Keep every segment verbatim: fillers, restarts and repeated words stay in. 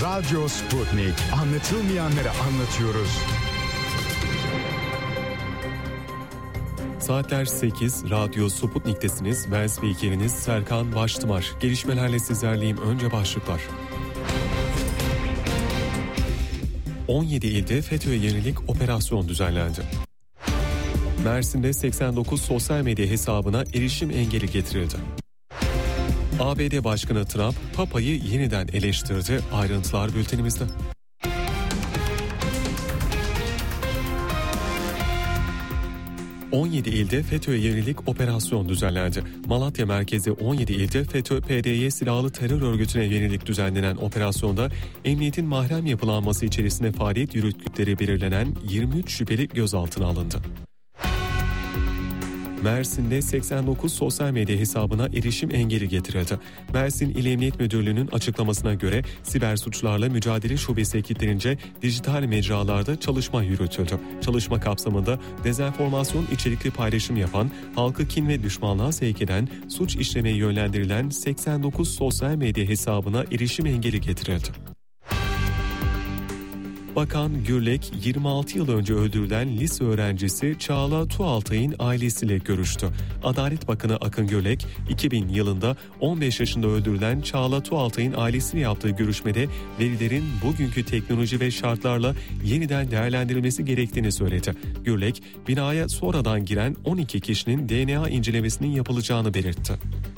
Radyo Sputnik. Anlatılmayanları anlatıyoruz. Saatler sekiz, Radyo Sputnik'tesiniz. Ben spikeriniz Serkan Baştımar. Gelişmelerle sizlerleyim. Önce başlıklar. on yedi ilde FETÖ'ye yönelik operasyon düzenlendi. Mersin'de seksen dokuz sosyal medya hesabına erişim engeli getirildi. A B D Başkanı Trump, Papa'yı yeniden eleştirdi. Ayrıntılar bültenimizde. on yedi ilde FETÖ'ye yönelik operasyon düzenlendi. Malatya merkezi on yedi ilde FETÖ-P D Y silahlı terör örgütüne yönelik düzenlenen operasyonda emniyetin mahrem yapılanması içerisinde faaliyet yürüttükleri belirlenen yirmi üç şüpheli gözaltına alındı. Mersin'de seksen dokuz sosyal medya hesabına erişim engeli getirildi. Mersin İl Emniyet Müdürlüğü'nün açıklamasına göre siber suçlarla mücadele şubesi ekiplerince dijital mecralarda çalışma yürütüldü. Çalışma kapsamında dezenformasyon içerikli paylaşım yapan, halkı kin ve düşmanlığa sevk eden, suç işlemeye yönlendirilen seksen dokuz sosyal medya hesabına erişim engeli getirildi. Bakan Gürlek, yirmi altı yıl önce öldürülen lise öğrencisi Çağla Tuğaltay'ın ailesiyle görüştü. Adalet Bakanı Akın Gürlek, iki bin yılında on beş yaşında öldürülen Çağla Tuğaltay'ın ailesiyle yaptığı görüşmede verilerin bugünkü teknoloji ve şartlarla yeniden değerlendirilmesi gerektiğini söyledi. Gürlek, binaya sonradan giren on iki kişinin D N A incelemesinin yapılacağını belirtti.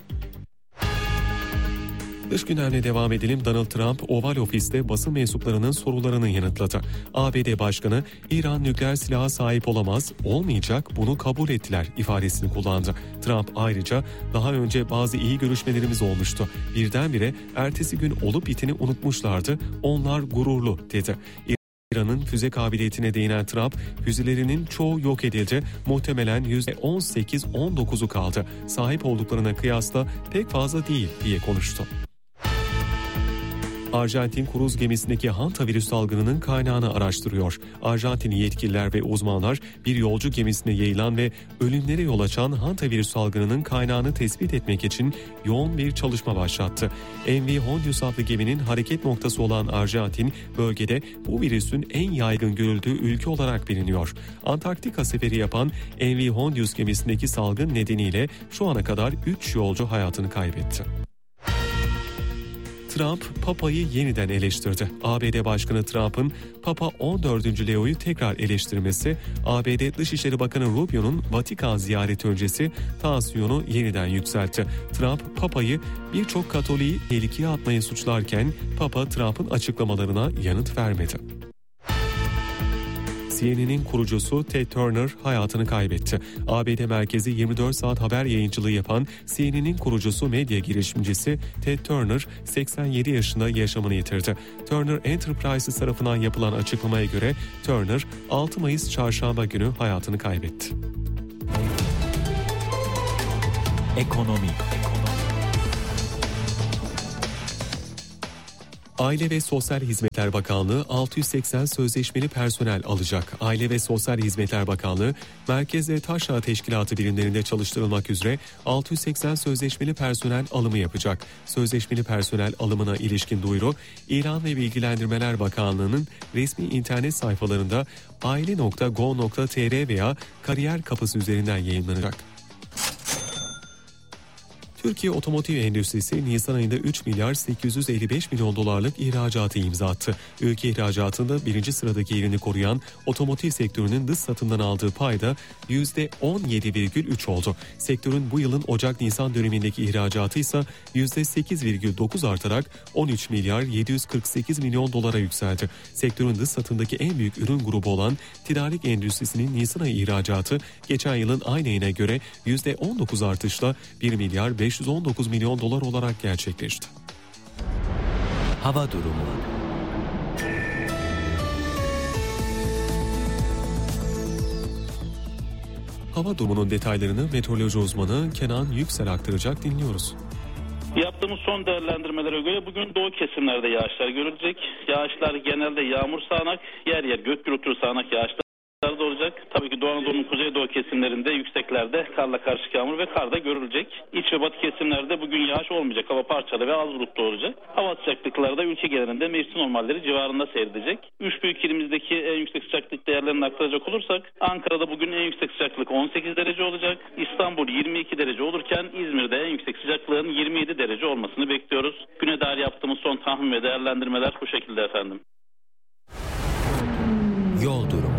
Dış gündemle devam edelim. Donald Trump, Oval Ofis'te basın mensuplarının sorularını yanıtladı. A B D Başkanı, İran nükleer silaha sahip olamaz, olmayacak, bunu kabul ettiler ifadesini kullandı. Trump ayrıca, daha önce bazı iyi görüşmelerimiz olmuştu. Birdenbire ertesi gün olup biteni unutmuşlardı, onlar gururlu dedi. İran'ın füze kabiliyetine değinen Trump, füzelerinin çoğu yok edildi, muhtemelen yüzde on sekiz on dokuzu kaldı. Sahip olduklarına kıyasla pek fazla değil diye konuştu. Arjantin kruz gemisindeki hantavirüs salgınının kaynağını araştırıyor. Arjantinli yetkililer ve uzmanlar bir yolcu gemisine yayılan ve ölümlere yol açan hantavirüs salgınının kaynağını tespit etmek için yoğun bir çalışma başlattı. M V Hondius adlı geminin hareket noktası olan Arjantin, bölgede bu virüsün en yaygın görüldüğü ülke olarak biliniyor. Antarktika seferi yapan M V Hondius gemisindeki salgın nedeniyle şu ana kadar üç yolcu hayatını kaybetti. Trump, Papa'yı yeniden eleştirdi. A B D Başkanı Trump'ın Papa on dördüncü Leo'yu tekrar eleştirmesi, A B D Dışişleri Bakanı Rubio'nun Vatikan ziyareti öncesi tansiyonu yeniden yükseltti. Trump, Papa'yı birçok Katolik'i tehlikeye atmayı suçlarken Papa Trump'ın açıklamalarına yanıt vermedi. C N N'in kurucusu Ted Turner hayatını kaybetti. A B D merkezi yirmi dört saat haber yayıncılığı yapan C N N'in kurucusu medya girişimcisi Ted Turner seksen yedi yaşında yaşamını yitirdi. Turner Enterprises tarafından yapılan açıklamaya göre Turner altı Mayıs çarşamba günü hayatını kaybetti. Ekonomi. Aile ve Sosyal Hizmetler Bakanlığı altı yüz seksen sözleşmeli personel alacak. Aile ve Sosyal Hizmetler Bakanlığı, merkez ve taşra teşkilatı birimlerinde çalıştırılmak üzere altı yüz seksen sözleşmeli personel alımı yapacak. Sözleşmeli personel alımına ilişkin duyuru, İlan ve Bilgilendirmeler Bakanlığı'nın resmi internet sayfalarında aile nokta gov nokta tr veya kariyer kapısı üzerinden yayınlanacak. Türkiye otomotiv endüstrisi Nisan ayında üç milyar sekiz yüz elli beş milyon dolarlık ihracatı imza attı. Ülke ihracatında birinci sıradaki yerini koruyan otomotiv sektörünün dış satımdan aldığı pay da yüzde on yedi virgül üç oldu. Sektörün bu yılın Ocak-Nisan dönemindeki ihracatı ise yüzde sekiz virgül dokuz artarak on üç milyar yedi yüz kırk sekiz milyon dolara yükseldi. Sektörün dış satımdaki en büyük ürün grubu olan tedarik endüstrisinin Nisan ayı ihracatı geçen yılın aynı ayına göre yüzde on dokuz artışla bir milyar beş yüz on dokuz milyon dolar olarak gerçekleşti. Hava durumu. Hava durumunun detaylarını meteoroloji uzmanı Kenan Yüksel aktaracak, dinliyoruz. Yaptığımız son değerlendirmelere göre bugün doğu kesimlerde yağışlar görülecek. Yağışlar genelde yağmur sağanak, yer yer gök gürültülü sağanak yağışlar olacak. Tabii ki Doğu Anadolu'nun kuzeydoğu kesimlerinde, yükseklerde karla karışık yağmur ve kar da görülecek. İç ve batı kesimlerde bugün yağış olmayacak. Hava parçalı ve az bulutlu olacak. Hava sıcaklıkları da ülke genelinde mevsim normalleri civarında seyredecek. Üç büyük ilimizdeki en yüksek sıcaklık değerlerini aktaracak olursak, Ankara'da bugün en yüksek sıcaklık on sekiz derece olacak. İstanbul yirmi iki derece olurken İzmir'de en yüksek sıcaklığın yirmi yedi derece olmasını bekliyoruz. Güne dair yaptığımız son tahmin ve değerlendirmeler bu şekilde efendim. Yol durumu.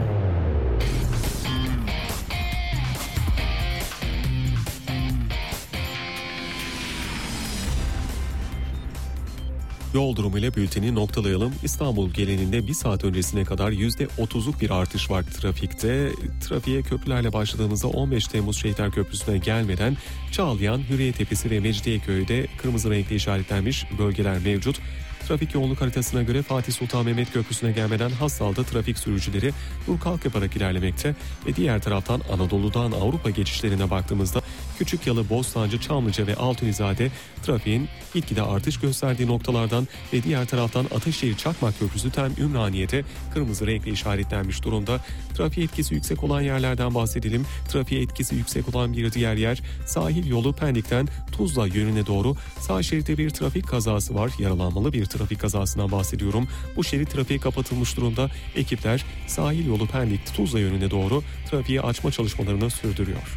Yol durumu ile bülteni noktalayalım. İstanbul genelinde bir saat öncesine kadar yüzde otuzluk bir artış var trafikte. Trafiğe köprülerle başladığımızda on beş Temmuz Şehitler Köprüsü'ne gelmeden Çağlayan, Hürriyettepe'si ve Mecidiyeköy'de kırmızı renkli işaretlenmiş bölgeler mevcut. Trafik yoğunluk haritasına göre Fatih Sultan Mehmet Köprüsü'ne gelmeden Hassal'da trafik sürücüleri dur kalk yaparak ilerlemekte ve diğer taraftan Anadolu'dan Avrupa geçişlerine baktığımızda Küçükyalı, Bostancı, Çamlıca ve Altunizade trafiğin gitgide artış gösterdiği noktalardan ve diğer taraftan Ataşehir Çakmak Köprüsü tem Ümraniye'de kırmızı renkle işaretlenmiş durumda. Trafiğe etkisi yüksek olan yerlerden bahsedelim. Trafiğe etkisi yüksek olan bir diğer yer sahil yolu Pendik'ten Tuzla yönüne doğru sağ şeritte bir trafik kazası var. Yaralanmalı bir trafik kazasından bahsediyorum. Bu şerit trafiğe kapatılmış durumda. Ekipler sahil yolu Pendik Tuzla yönüne doğru trafiği açma çalışmalarını sürdürüyor.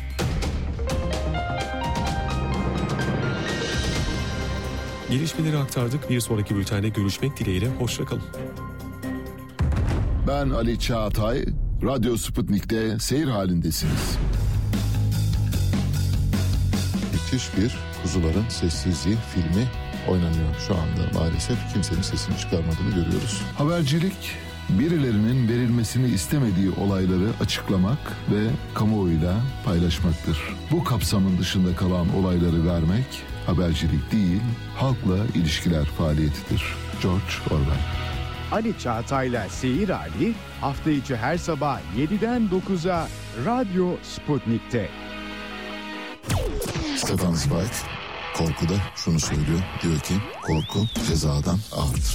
Gelişmeleri aktardık. Bir sonraki bültende görüşmek dileğiyle. Hoşça kalın. Ben Ali Çağatay. Radyo Sputnik'te seyir halindesiniz. Müthiş bir Kuzuların Sessizliği filmi oynanıyor şu anda. Maalesef kimsenin sesini çıkarmadığını görüyoruz. Habercilik, birilerinin verilmesini istemediği olayları açıklamak ve kamuoyuyla paylaşmaktır. Bu kapsamın dışında kalan olayları vermek habercilik değil, halkla ilişkiler faaliyetidir. George Orwell. Ali Çağatay'la Seyir Hali hafta içi her sabah yediden dokuza Radyo Sputnik'te. Stefan Zweig korkuda şunu söylüyor. Diyor ki korku cezadan ağırdır.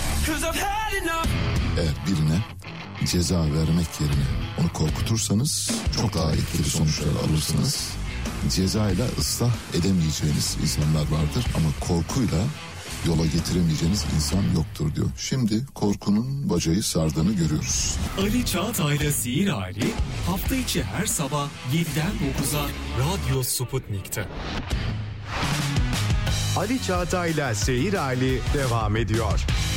Eğer birine ceza vermek yerine onu korkutursanız çok daha etkili sonuçlar alırsınız. Cezayla ıslah edemeyeceğiniz insanlar vardır ama korkuyla yola getiremeyeceğiniz insan yoktur diyor. Şimdi korkunun bacayı sardığını görüyoruz. Ali Çağatay'la Seyir Hali hafta içi her sabah yediden dokuza Radyo Sputnik'te. Ali Çağatay'la Seyir Hali devam ediyor.